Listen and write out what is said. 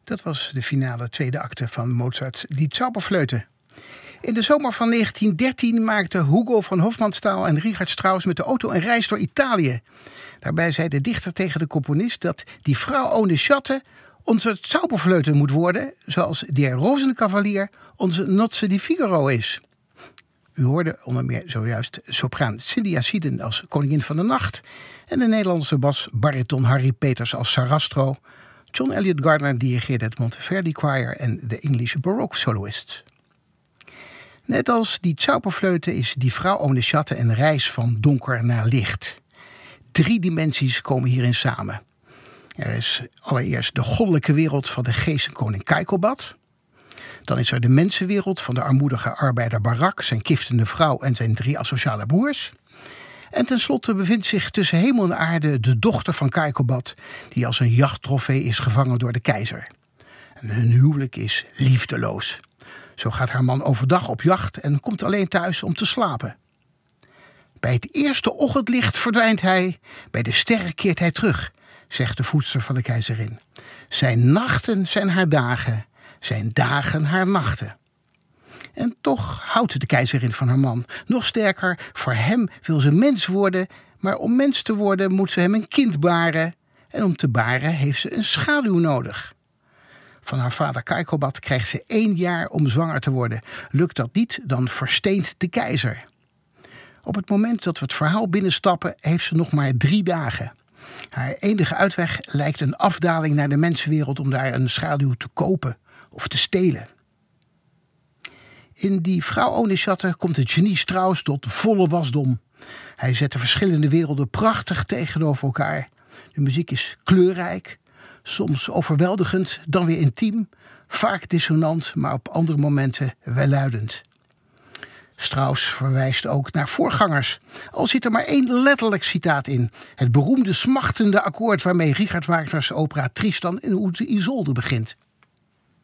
Dat was de finale tweede acte van Mozarts Die Zauberflöte. In de zomer van 1913 maakten Hugo van Hofmannsthal en Richard Strauss met de auto een reis door Italië. Daarbij zei de dichter tegen de componist dat die vrouw ohne Schatten onze Zauberflöte moet worden, zoals der Rosenkavalier onze Nozze di Figaro is. U hoorde onder meer zojuist sopraan Cynthia Sieden als koningin van de nacht en de Nederlandse basbariton Harry Peters als Sarastro. John Eliot Gardiner dirigeerde het Monteverdi Choir en de English Baroque Soloists. Net als die Zauberflöte is die vrouw ohne Schatten een reis van donker naar licht. 3 dimensies komen hierin samen. Er is allereerst de goddelijke wereld van de geestenkoning Kaikobad. Dan is er de mensenwereld van de armoedige arbeider Barak, zijn kiftende vrouw en zijn 3 asociale broers. En tenslotte bevindt zich tussen hemel en aarde de dochter van Kaikobad, die als een jachttrofee is gevangen door de keizer. En hun huwelijk is liefdeloos. Zo gaat haar man overdag op jacht en komt alleen thuis om te slapen. Bij het eerste ochtendlicht verdwijnt hij, bij de sterren keert hij terug, zegt de voedster van de keizerin. Zijn nachten zijn haar dagen, zijn dagen haar nachten. En toch houdt de keizerin van haar man. Nog sterker, voor hem wil ze mens worden, maar om mens te worden moet ze hem een kind baren. En om te baren heeft ze een schaduw nodig. Van haar vader Kaikobad krijgt ze 1 jaar om zwanger te worden. Lukt dat niet, dan versteent de keizer. Op het moment dat we het verhaal binnenstappen, heeft ze nog maar 3 dagen. Haar enige uitweg lijkt een afdaling naar de mensenwereld om daar een schaduw te kopen of te stelen. In die vrouw ohne Schatten komt het genie Strauss tot volle wasdom. Hij zet de verschillende werelden prachtig tegenover elkaar. De muziek is kleurrijk, soms overweldigend, dan weer intiem, vaak dissonant, maar op andere momenten welluidend. Strauss verwijst ook naar voorgangers, al zit er maar 1 letterlijk citaat in. Het beroemde smachtende akkoord waarmee Richard Wagners opera Tristan en Isolde begint.